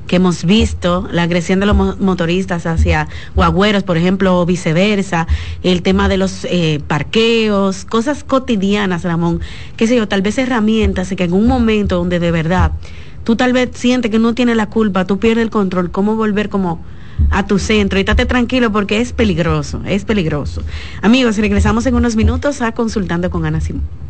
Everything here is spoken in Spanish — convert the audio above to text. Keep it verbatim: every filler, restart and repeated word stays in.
que hemos visto, la agresión de los mo- motoristas hacia guagüeros, por ejemplo, o viceversa, el tema de los eh, parqueos, cosas cotidianas, Ramón, qué sé yo, tal vez herramientas que en un momento donde de verdad tú tal vez sientes que no tienes la culpa, tú pierdes el control, cómo volver como a tu centro y estate tranquilo porque es peligroso, es peligroso. Amigos, regresamos en unos minutos a Consultando con Ana Simón.